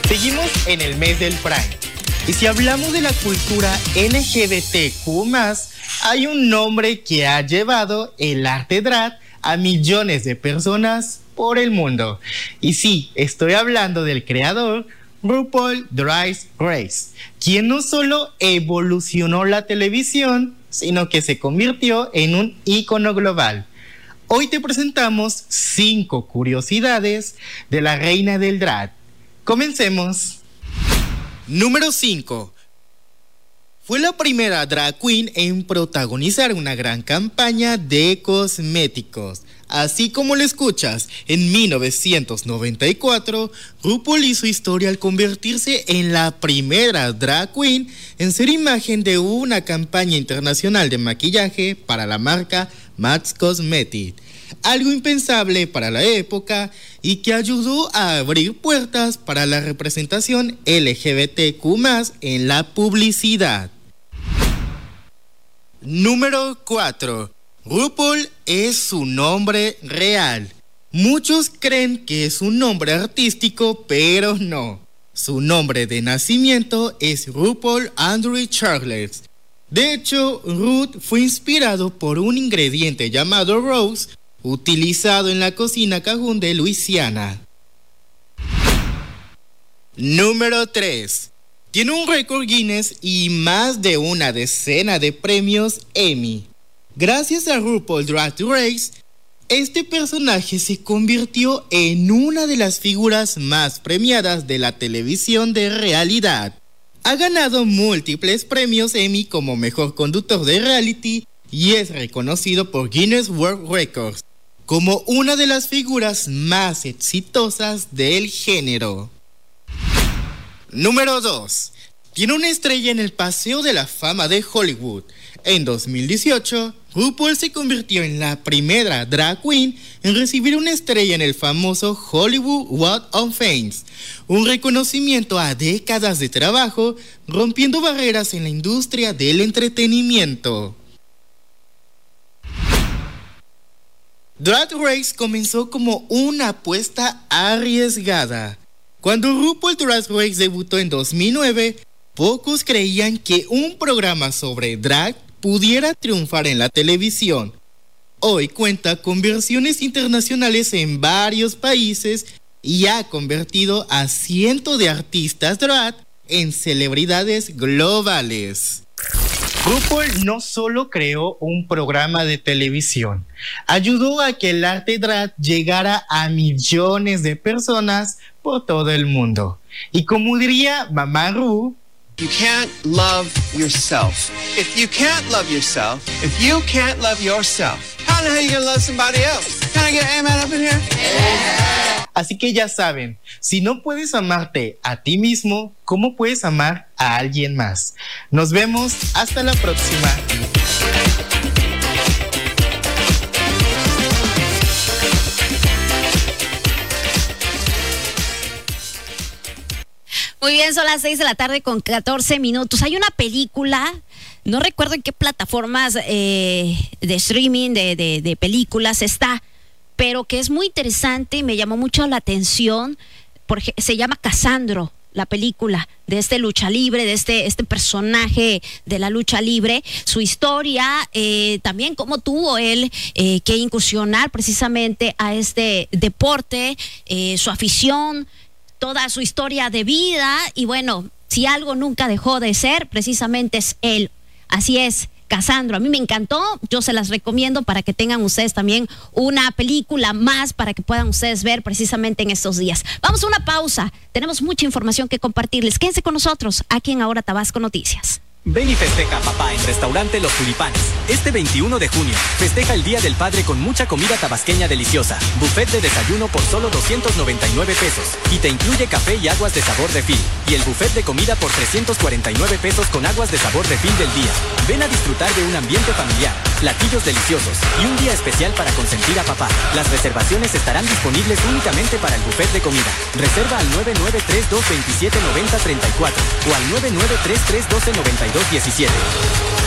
Seguimos en el mes del Pride. Y si hablamos de la cultura LGBTQ+, hay un nombre que ha llevado el arte drag a millones de personas por el mundo. Y sí, estoy hablando del creador RuPaul Drag Race, quien no solo evolucionó la televisión, sino que se convirtió en un ícono global. Hoy te presentamos 5 curiosidades de la reina del drag. Comencemos. Número 5. Fue la primera drag queen en protagonizar una gran campaña de cosméticos. Así como lo escuchas, en 1994, RuPaul hizo historia al convertirse en la primera drag queen en ser imagen de una campaña internacional de maquillaje para la marca MAC Cosmetics. Algo impensable para la época y que ayudó a abrir puertas para la representación LGBTQ+ en la publicidad. Número 4. RuPaul es su nombre real. Muchos creen que es un nombre artístico, pero no. Su nombre de nacimiento es RuPaul Andrew Charles. De hecho, Ruth fue inspirado por un ingrediente llamado rose, utilizado en la cocina cajún de Luisiana. Número 3. Tiene un récord Guinness y más de una decena de premios Emmy. Gracias a RuPaul Drag Race, este personaje se convirtió en una de las figuras más premiadas de la televisión de realidad. Ha ganado múltiples premios Emmy como mejor conductor de reality y es reconocido por Guinness World Records como una de las figuras más exitosas del género. Número 2. Tiene una estrella en el Paseo de la Fama de Hollywood. En 2018, RuPaul se convirtió en la primera drag queen en recibir una estrella en el famoso Hollywood Walk of Fame, un reconocimiento a décadas de trabajo, rompiendo barreras en la industria del entretenimiento. Drag Race comenzó como una apuesta arriesgada. Cuando RuPaul Drag Race debutó en 2009, pocos creían que un programa sobre drag pudiera triunfar en la televisión. Hoy cuenta con versiones internacionales en varios países y ha convertido a cientos de artistas drag en celebridades globales. RuPaul no solo creó un programa de televisión, ayudó a que el arte drag llegara a millones de personas por todo el mundo. Y como diría Mamá Ru, you can't love yourself. If you can't love yourself, if you can't love yourself, how the hell are you gonna love somebody else? Can I get an amen up in here? Yeah. Así que ya saben, si no puedes amarte a ti mismo, ¿cómo puedes amar a alguien más? Nos vemos, hasta la próxima. Muy bien, son las 6 de la tarde con 14 minutos. Hay una película, no recuerdo en qué plataformas de streaming de películas está, pero que es muy interesante y me llamó mucho la atención, porque se llama Casandro, la película de este lucha libre, de este personaje de la lucha libre, su historia, también cómo tuvo él que incursionar precisamente a este deporte, su afición, toda su historia de vida. Y bueno, si algo nunca dejó de ser, precisamente es él. Así es, Casandro. A mí me encantó, yo se las recomiendo para que tengan ustedes también una película más para que puedan ustedes ver precisamente en estos días. Vamos a una pausa, tenemos mucha información que compartirles. Quédense con nosotros aquí en Ahora Tabasco Noticias. Ven y festeja, papá, en Restaurante Los Tulipanes. Este 21 de junio, festeja el Día del Padre con mucha comida tabasqueña deliciosa. Buffet de desayuno por solo 299 pesos. Y te incluye café y aguas de sabor refil. Y el buffet de comida por 349 pesos con aguas de sabor refil del día. Ven a disfrutar de un ambiente familiar, platillos deliciosos y un día especial para consentir a papá. Las reservaciones estarán disponibles únicamente para el buffet de comida. Reserva al 993-227-9034 o al 993-312-9217.